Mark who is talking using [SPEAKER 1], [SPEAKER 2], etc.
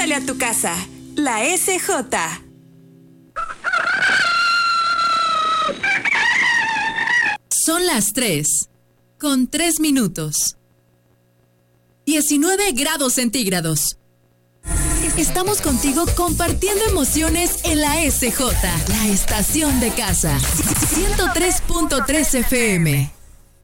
[SPEAKER 1] Huele a tu casa. La SJ.
[SPEAKER 2] Son las 3:03. 19 grados centígrados. Estamos contigo compartiendo emociones en la SJ, la estación de casa. 103.3 FM.